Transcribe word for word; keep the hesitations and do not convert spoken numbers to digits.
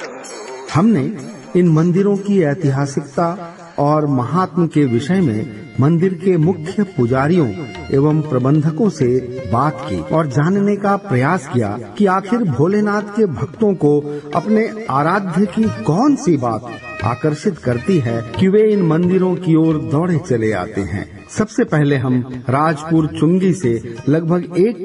हमने इन मंदिरों की ऐतिहासिकता और महात्म के विषय में मंदिर के मुख्य पुजारियों एवं प्रबंधकों से बात की और जानने का प्रयास किया कि आखिर भोलेनाथ के भक्तों को अपने आराध्य की कौन सी बात आकर्षित करती है कि वे इन मंदिरों की ओर दौड़े चले आते हैं। सबसे पहले हम राजपुर चुंगी से लगभग एक